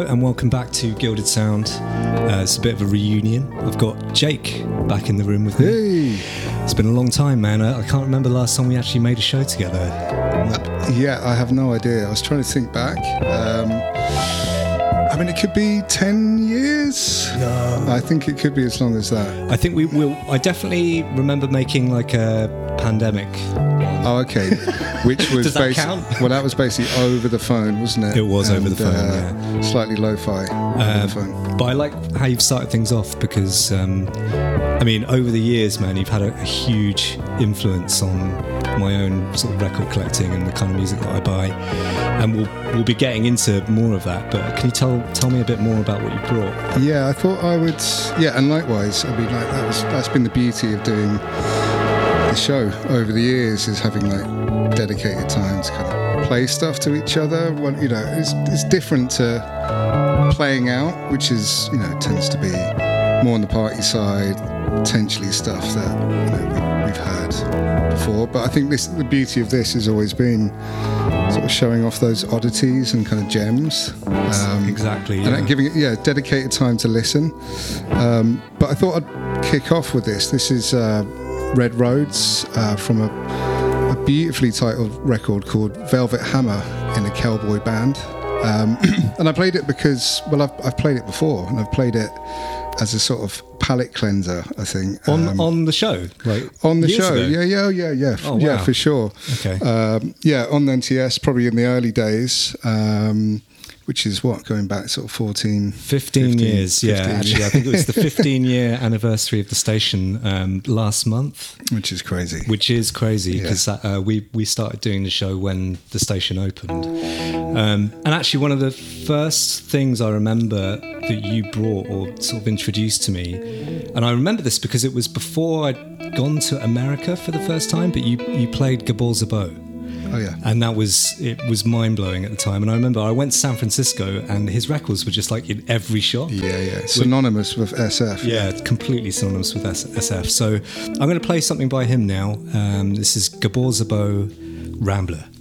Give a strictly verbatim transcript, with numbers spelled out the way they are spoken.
and welcome back to Gilded Sound. Uh, it's a bit of a reunion. I've got Jake back in the room with me. Hey! It's been a long time, man. I, I can't remember the last time we actually made a show together. Uh, yeah, I have no idea. I was trying to think back. Um, I mean, it could be ten years. No. I think it could be as long as that. I think we will. I definitely remember making like a pandemic. Oh, okay. Which was Does that basi- count? Well, that was basically over the phone, wasn't it? It was and, over the phone, uh, yeah. Slightly lo-fi over Uh, the phone. But I like how you've started things off because, um, I mean, over the years, man, you've had a, a huge influence on my own sort of record collecting and the kind of music that I buy. And we'll we'll be getting into more of that. But can you tell tell me a bit more about what you brought? Yeah, I thought I would. Yeah, and likewise. I mean, like that was that's been the beauty of doing the show over the years, is having like dedicated time to kind of play stuff to each other. Well, you know, it's it's different to playing out, which is, you know, tends to be more on the party side, potentially stuff that, you know, we, we've heard before. But I think this the beauty of this has always been sort of showing off those oddities and kind of gems. Um, Exactly. and yeah. giving it, yeah, dedicated time to listen. Um, but I thought I'd kick off with this. This is uh, Red Roads uh, from a, a beautifully titled record called Velvet Hammer in a Cowboy Band. Um, and I played it because, well, I've, I've played it before, and I've played it as a sort of palate cleanser, I think. On um, on the show, like on the years show, ago? yeah, yeah, yeah, yeah, Oh, yeah, wow. for sure. Okay. Um, yeah, on the N T S, probably in the early days, um, which is what, going back sort of fourteen, fifteen, fifteen years, yeah. fifteen Actually, I think it was the fifteen year anniversary of the station um, last month, which is crazy. which is crazy Yeah. because uh, we we started doing the show when the station opened. Um, and actually, one of the first things I remember that you brought or sort of introduced to me, and I remember this because it was before I'd gone to America for the first time, but you you played Gabor Szabo. Oh yeah. And that was, it was mind-blowing at the time. And I remember I went to San Francisco and his records were just like in every shop. Yeah, yeah. Synonymous with S F. Yeah, completely synonymous with S F. So I'm going to play something by him now. Um, this is Gabor Szabo, Rambler.